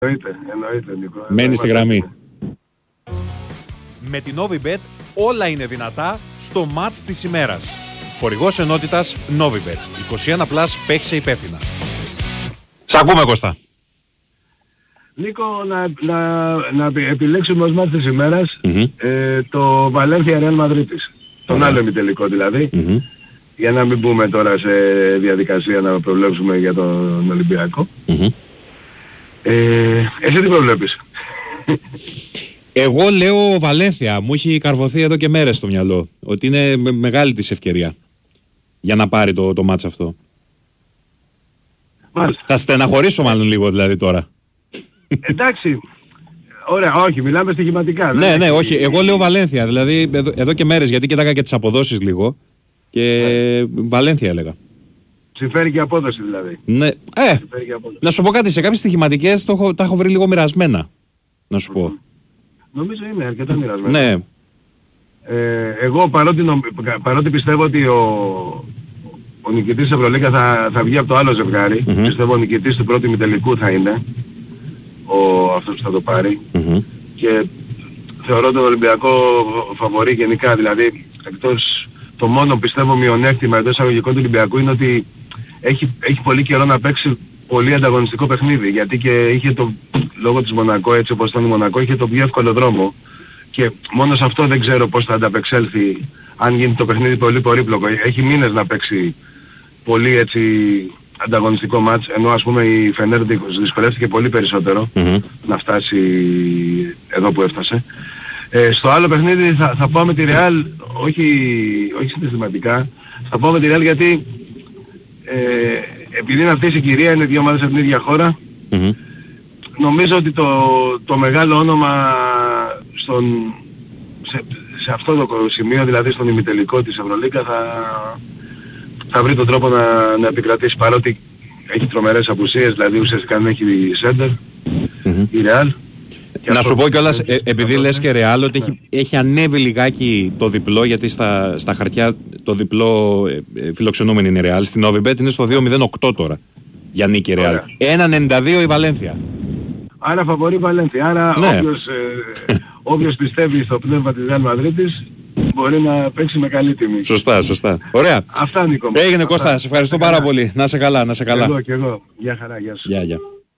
Εννοείται, Νίκο. Μένει στη γραμμή. Με την Novibet όλα είναι δυνατά στο μάτς της ημέρας. Χορηγός ενότητας Novibet. 21+, παίξε υπεύθυνα. Σ' ακούμε, Κώστα. Νίκο, να επιλέξουμε ως μάτς της ημέρας το Βαλένθια Ρεάλ Μαδρίτης. Τον άλλο ημιτελικό δηλαδή. Για να μην μπούμε τώρα σε διαδικασία να προβλέψουμε για τον Ολυμπιακό. Εσύ τι προβλέπεις? Εγώ λέω Βαλένθια. Μου έχει καρφωθεί εδώ και μέρες στο μυαλό ότι είναι μεγάλη της ευκαιρία για να πάρει το μάτς αυτό. Μάλιστα. Θα στεναχωρήσω μάλλον λίγο δηλαδή τώρα. Εντάξει. Ωραία, όχι, μιλάμε στοιχηματικά. Ναι, όχι. Εγώ λέω Βαλένθια. Δηλαδή εδώ και μέρες, γιατί κοιτάγα και τις αποδόσεις λίγο. Και Βαλένθια έλεγα. Συμφέρει και απόδοση δηλαδή. Ναι. Να σου πω κάτι, σε κάποιες στοιχηματικές τα έχω βρει λίγο μοιρασμένα. Να σου πω. Νομίζω είναι αρκετά μοιρασμένα. Ναι. Εγώ παρότι πιστεύω ότι ο νικητής της Ευρωλίγκα θα βγει από το άλλο ζευγάρι, πιστεύω ο νικητής του πρώτου ημιτελικού θα είναι αυτός που θα το πάρει. Και θεωρώ τον Ολυμπιακό φαβορί γενικά, δηλαδή εκτός το μόνο πιστεύω μειονέκτημα εντός εισαγωγικών του Ολυμπιακού είναι ότι έχει πολύ καιρό να παίξει πολύ ανταγωνιστικό παιχνίδι, γιατί και είχε λόγω της Μονακό, έτσι όπως ήταν η Μονακό, είχε το πιο εύκολο δρόμο και μόνο σε αυτό δεν ξέρω πώς θα ανταπεξέλθει αν γίνει το παιχνίδι πολύ πολύπλοκο. Έχει μήνες να παίξει πολύ έτσι ανταγωνιστικό μάτς, ενώ ας πούμε η Φενέρ δυσκολεύτηκε πολύ περισσότερο να φτάσει εδώ που έφτασε. Στο άλλο παιχνίδι θα πάω με τη Real, όχι συναισθηματικά, θα πάω με τη Real γιατί επειδή είναι αυτή η συγκυρία, είναι δύο ομάδες από την ίδια χώρα, νομίζω ότι το μεγάλο όνομα σε αυτό το σημείο, δηλαδή στον ημιτελικό της Ευρωλίγκα, θα βρει τον τρόπο να επικρατήσει, παρότι έχει τρομερές απουσίες, δηλαδή ουσιαστικά δεν έχει σέντερ η Real. Να σου πω κιόλας, επειδή λες και Real, ότι έχει ανέβει λιγάκι το διπλό, γιατί στα χαρτιά το διπλό φιλοξενούμενη είναι Real. Στην Novibet είναι στο 2.08 τώρα για νίκη Real. 1.92 η Βαλένθια. Άρα φαβορεί Βαλένθια. Άρα ναι. Όποιος πιστεύει στο πνεύμα της Real Μαδρίτης μπορεί να παίξει με καλή τιμή. Σωστά. Ωραία. Αυτά, Νίκο. Έγινε, Κώστα, σε ευχαριστώ πάρα πολύ. Να σε καλά. Και εγώ. Γεια χαρά, γεια σου. Γεια.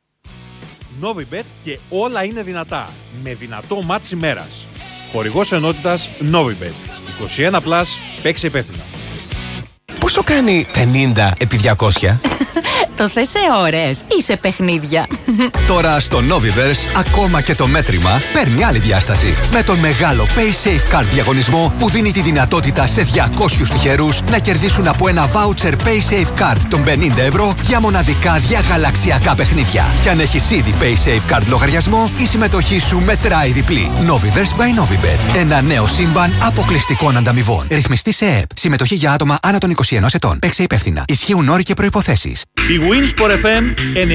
Novibet και όλα είναι δυνατά. Με δυνατό μάτς ημέρας. Χορηγός ενότητας Novibet. 21+, παίξε υπεύθυνα. Πόσο κάνει 50 επί 200? Το θες σε ώρες ή σε παιχνίδια? Τώρα στο Noviverse ακόμα και το μέτρημα παίρνει άλλη διάσταση. Με τον μεγάλο PaySafe Card διαγωνισμό που δίνει τη δυνατότητα σε 200 τυχερούς να κερδίσουν από ένα voucher PaySafe Card των 50 ευρώ για μοναδικά διαγαλαξιακά παιχνίδια. Και αν έχεις ήδη PaySafe Card λογαριασμό, η συμμετοχή σου μετράει διπλή. Noviverse by Novibet. Ένα νέο σύμπαν αποκλειστικών ανταμοιβών. Ρυθμιστή σε ΕΕΠ. Συμμετοχή για άτομα άνω των 21 ετών. Παίξε υπεύθυνα. Ισχύουν όροι και προϋποθέσεις. Η Winsport FM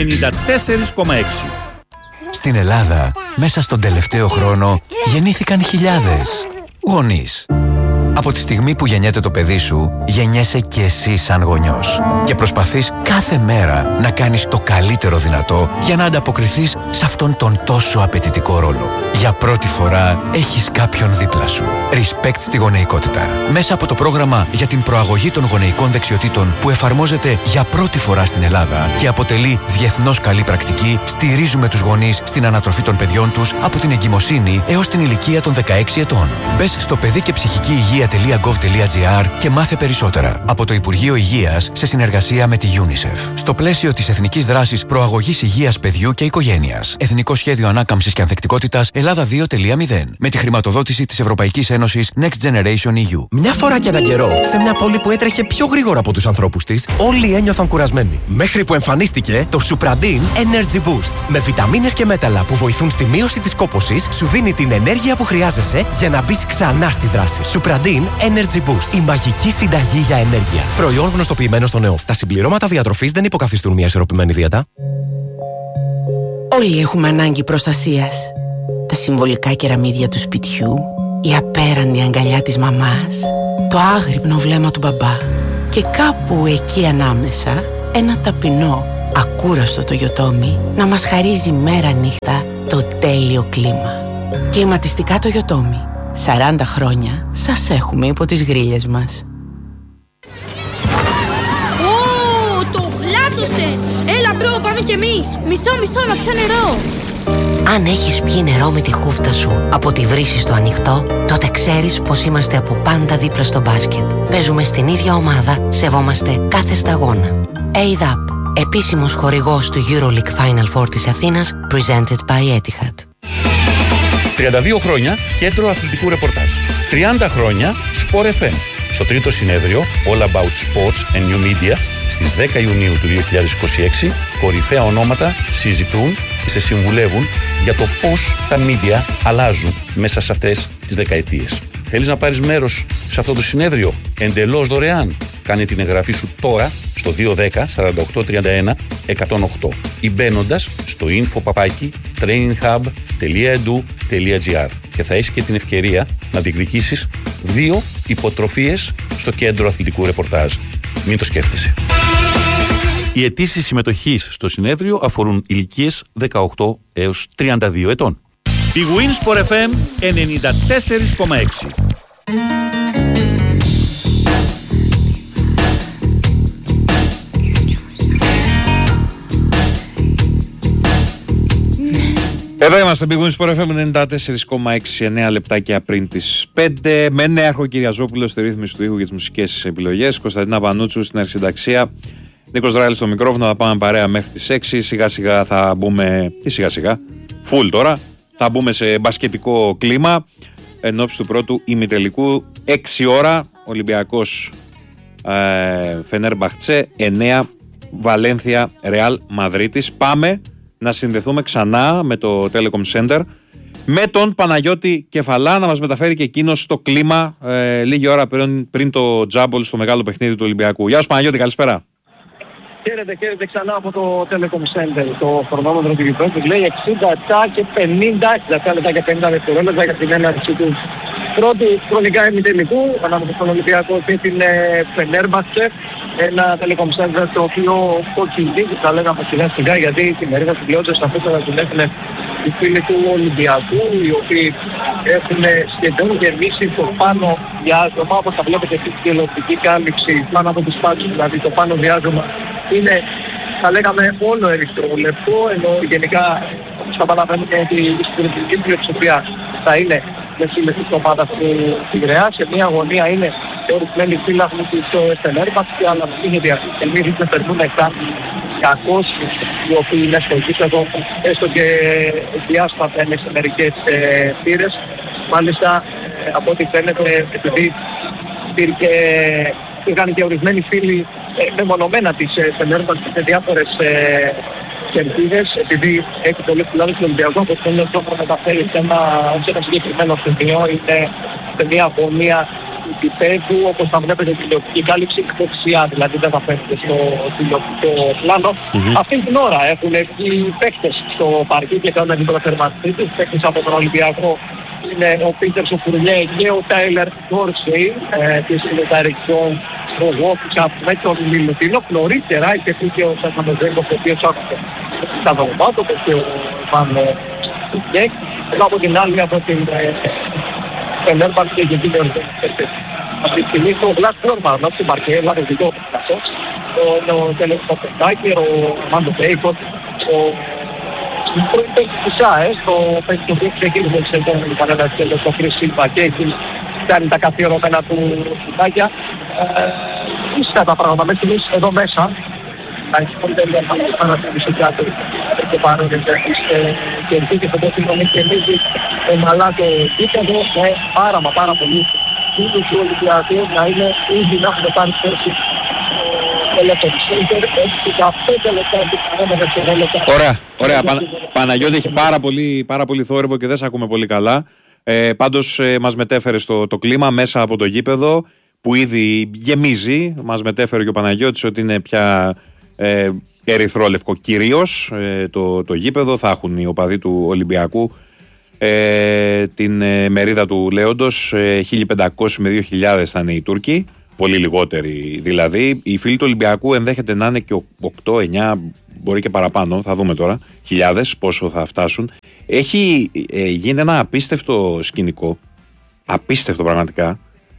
94,6. Στην Ελλάδα, μέσα στον τελευταίο χρόνο, γεννήθηκαν χιλιάδες γονείς. Από τη στιγμή που γεννιέται το παιδί σου, γεννιέσαι και εσύ σαν γονιός. Και προσπαθείς κάθε μέρα να κάνεις το καλύτερο δυνατό για να ανταποκριθείς σε αυτόν τον τόσο απαιτητικό ρόλο. Για πρώτη φορά έχεις κάποιον δίπλα σου. Respect στη γονεϊκότητα. Μέσα από το πρόγραμμα για την προαγωγή των γονεϊκών δεξιοτήτων που εφαρμόζεται για πρώτη φορά στην Ελλάδα και αποτελεί διεθνώς καλή πρακτική, στηρίζουμε τους γονείς στην ανατροφή των παιδιών τους από την εγκυμοσύνη έως την ηλικία των 16 ετών. Μπες στο παιδί και ψυχική υγεία.gov.gr και μάθε περισσότερα. Από το Υπουργείο Υγείας σε συνεργασία με τη UNICEF. Στο πλαίσιο της Εθνικής Δράσης Προαγωγής Υγείας Παιδιού και Οικογένειας. Εθνικό Σχέδιο Ανάκαμψης και Ανθεκτικότητας Ελλάδα 2.0. Με τη χρηματοδότηση της Ευρωπαϊκής Ένωσης Next Generation EU. Μια φορά και έναν καιρό, σε μια πόλη που έτρεχε πιο γρήγορα από τους ανθρώπους της, όλοι ένιωθαν κουρασμένοι. Μέχρι που εμφανίστηκε το Supradin Energy Boost. Με βιταμίνες και μέταλλα που βοηθούν στη μείωση της κόπωσης, σου δίνει την ενέργεια που χρειάζεσαι για να μπεις ξανά στη δράση. Supradin Energy Boost. Η μαγική συνταγή για ενέργεια. Προϊόν γνωστοποιημένο στον ΕΟΦ. Τα συμπληρώματα διατροφής δεν υποκαθιστούν μια ισορροπημένη δίαιτα. Όλοι έχουμε ανάγκη προστασίας. Τα συμβολικά κεραμίδια του σπιτιού, η απέραντη αγκαλιά της μαμάς, το άγρυπνο βλέμμα του μπαμπά και κάπου εκεί ανάμεσα ένα ταπεινό Ακούραστο το Yotomi να μας χαρίζει μέρα νύχτα το τέλειο κλίμα. Κλιματιστικά το Yotomi. 40 χρόνια σας έχουμε υπό τις γρίλες μας. Το γλάτσωσε! Έλα μπρο, πάμε κι εμείς! Μισό, να πιω νερό! Αν έχεις πιει νερό με τη χούφτα σου από τη βρύση στο ανοιχτό, τότε ξέρεις πως είμαστε από πάντα δίπλα στο μπάσκετ. Παίζουμε στην ίδια ομάδα, σεβόμαστε κάθε σταγόνα. ADAP, επίσημος χορηγός του EuroLeague Final Four της Αθήνας, presented by Etihad. 32 χρόνια κέντρο αθλητικού ρεπορτάζ. 30 χρόνια Sport FM. Στο τρίτο συνέδριο All About Sports and New Media στις 10 Ιουνίου του 2026, κορυφαία ονόματα συζητούν και σε συμβουλεύουν για το πώς τα media αλλάζουν μέσα σε αυτές τις δεκαετίες. Θέλεις να πάρεις μέρος σε αυτό το συνέδριο εντελώς δωρεάν? Κάνε την εγγραφή σου τώρα στο 210 48 31 108 ή μπαίνοντας στο info@traininghub.edu.gr και θα έχεις και την ευκαιρία να διεκδικήσεις 2 υποτροφίες στο κέντρο αθλητικού ρεπορτάζ. Μην το σκέφτεσαι. Οι αιτήσεις συμμετοχής στο συνέδριο αφορούν ηλικίες 18 έως 32 ετών. Η Winsport FM 94,6. Εδώ είμαστε, Big Win Sport FM 94,6, 9 λεπτάκια πριν τις 5. Με Νέαρχο Κυριαζόπουλο στη ρύθμιση του ήχου για τις μουσικές επιλογές. Κωνσταντίνα Πανούτσου στην αρχισυνταξία. Νίκος Δράλης στο μικρόφωνο. Θα πάμε παρέα μέχρι τις 6. Σιγά σιγά θα μπούμε. Τι σιγά σιγά. Φουλ τώρα. Θα μπούμε σε μπασκετικό κλίμα. Εν ώψη του πρώτου ημιτελικού. 6 ώρα. Ολυμπιακός Φενέρμπαχτσε. 9 Βαλένθια Ρεάλ Μαδρίτης. Πάμε να συνδεθούμε ξανά με το Telecom Center με τον Παναγιώτη Κεφαλά να μας μεταφέρει και εκείνος το κλίμα λίγη ώρα πριν το τζάμπολ στο μεγάλο παιχνίδι του Ολυμπιακού. Γεια σου Παναγιώτη, καλησπέρα. Χαίρετε ξανά από το Telecom Center. Το χρονόμετρο του γηπέδου λέει 67 και 50 λεπτά και 50 δευτερόλεπτα για την έναρξη του πρώτου χρονικά ημιτελικού ανάμεσα στον Ολυμπιακό και την Φενέρμπαχτσε. Ένα Telecom Center το οποίο κοκκινίζει, θα λέγαμε σιγά γιατί τη μερίδα της ποιότητας αυτό θα την έχουν οι φίλοι του Ολυμπιακού, οι οποίοι έχουν σχεδόν γεμίσει το πάνω διάζωμα, όπως θα βλέπετε αυτή τη τηλεοπτική κάλυψη πάνω από τις πάτσες, δηλαδή το πάνω διάζωμα είναι, θα λέγαμε, όλο ερυθρόλεπτο, ενώ γενικά όπως καταλαβαίνετε ότι η συντηρητική πλειοψηφία θα είναι με σύμμετρη στην ομάδα του Πειραιά. Σε μια αγωνία είναι ορισμένοι φύλαχοι της Φενέρμπαχτσε, αλλά είναι διαθέτει να περνούν καν 200 οι οποίοι είναι στο γήπεδο, έστω και διάσπατα είναι σε μερικές πύρες. Μάλιστα, από ό,τι φαίνεται, επειδή υπήρχαν και ορισμένοι φίλοι μεμονωμένα της Φενέρμπαχτσε σε διάφορες κερδίδες, επειδή έχει πολλές φυλάδες του Ολυμπιακού, όπως θέλει να μεταφέρει σε ένα συγκεκριμένο σημείο, είναι σε μια αγωνία του γηπέδου, όπως θα βλέπετε την τηλεοπτική κάλυψη δεξιά, δηλαδή δεν θα φαίνεται στο τηλεοπτικό πλάνο. Αυτή την ώρα έχουν βγει παίκτες στο παρκή και κάνουν την προθερμάτισή τους. Παίκτες από τον Ολυμπιακό είναι ο Πίτερς ο Φουρνιέ και ο Τάιλερ Ντόρσεϊ της Ινεταρικιών στο Γόφιξα με τον Μιλουτίνο. Νωρίτερα είχε πει και ο Σασανοζέγκος, ο οποίος άκουσε τα δογμάτωπες και ο Βαν Στουκέκ. Ενώ από την άλλη από την Φενέρμπαχτσε και εκείνη ορισμένοι. Αυτή τη στιγμή το Γκλάς Νόρμαν, όχι στην Μαρκέλα, το δικό του καθώς, ο Τελεσμό Πεντάκερ, ο Μάντο Μπέικον, ο πρώην παίκτης της ΑΕΣ, το παίκτης του οποίος ξεκίνησε σε επόμενη παρέμβαση στο Χρυσ Σίλβα και εκεί κάνει τα καθιερωμένα του συντάκια. Ήσυχα τα πράγματα μέχρι στιγμής εδώ μέσα. Να έχει πολύ τέλεια να παρατηρήσει κάτι και πάνω και εκεί θα το θυμόμαι και εμείς ομαλά το γήπεδο με πάρα πολύ φίλους του Ολυμπιακού να είναι ήδη να έχουν πάρει θέση Ωραία. Παναγιώτη, έχει πάρα πολύ θόρυβο και δεν σε ακούμε πολύ καλά. Πάντως μας μετέφερε το κλίμα μέσα από το γήπεδο που ήδη γεμίζει. Μας μετέφερε και ο Παναγιώτης ότι είναι πια ερυθρόλευκο κυρίως το γήπεδο. Θα έχουν οι οπαδοί του Ολυμπιακού την μερίδα του Λέοντος. 1.500 με 2.000 θα είναι οι Τούρκοι. πολύ λιγότεροι. Δηλαδή, οι φίλοι του Ολυμπιακού ενδέχεται να είναι και 8-9, μπορεί και παραπάνω, θα δούμε τώρα, χιλιάδες πόσο θα φτάσουν. Έχει γίνει ένα απίστευτο σκηνικό, απίστευτο πραγματικά,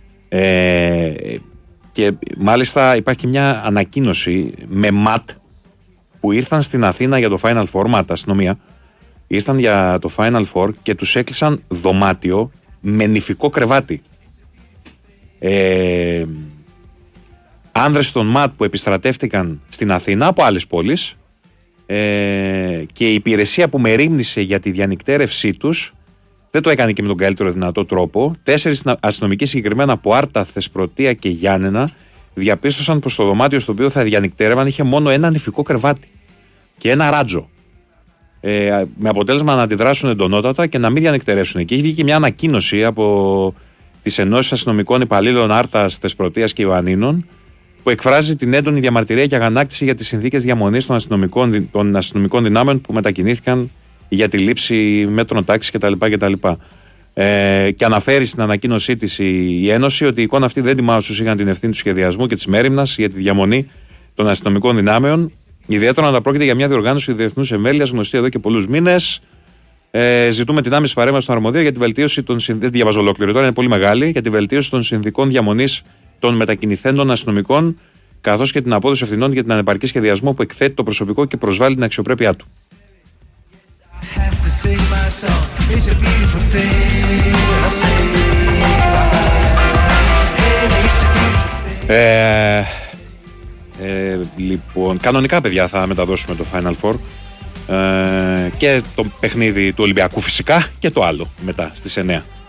και μάλιστα υπάρχει μια ανακοίνωση με ΜΑΤ που ήρθαν στην Αθήνα για το Final Four, ΜΑΤ αστυνομία, ήρθαν για το Final Four και τους έκλεισαν δωμάτιο με νηφικό κρεβάτι. Άνδρες των ΜΑΤ που επιστρατεύτηκαν στην Αθήνα από άλλες πόλεις, και η υπηρεσία που μερίμνησε για τη διανυκτέρευσή τους δεν το έκανε και με τον καλύτερο δυνατό τρόπο. 4 αστυνομικοί, συγκεκριμένα από Άρτα, Θεσπρωτεία και Γιάννενα, διαπίστωσαν πως το δωμάτιο στο οποίο θα διανυκτέρευαν είχε μόνο ένα νηφικό κρεβάτι και ένα ράτζο, με αποτέλεσμα να αντιδράσουν εντονότατα και να μην διανυκτερεύσουν εκεί. Έχει βγει και μια ανακοίνωση από τις ενώσεις αστυνομικών υπαλλήλων Άρτας, Θεσπρωτείας και Ιωαννίνων, που εκφράζει την έντονη διαμαρτυρία και αγανάκτηση για τις συνθήκες διαμονής των αστυνομικών δυνάμεων που μετακινήθηκαν για τη λήψη μέτρων τάξης κτλ. Και αναφέρει στην ανακοίνωσή της η Ένωση ότι η εικόνα αυτή δεν τιμά όσους είχαν την ευθύνη του σχεδιασμού και της μέριμνας για τη διαμονή των αστυνομικών δυνάμεων. Ιδιαίτερα όταν πρόκειται για μια διοργάνωση διεθνούς εμβέλειας γνωστή εδώ και πολλούς μήνες. Ζητούμε την άμεση παρέμβαση των αρμοδίων για τη βελτίωση των συνθήκων. Δεν τη διαβάζω ολόκληρη τώρα, είναι πολύ μεγάλη. Για τη βελτίωση των συνθήκων διαμονής των μετακινηθέντων αστυνομικών, καθώς και την απόδοση ευθυνών για την ανεπαρκή σχεδιασμό που εκθέτει το προσωπικό και προσβάλλει την αξιοπρέπειά του. Λοιπόν, κανονικά, παιδιά, θα μεταδώσουμε το Final Four, και το παιχνίδι του Ολυμπιακού φυσικά και το άλλο μετά στις 9.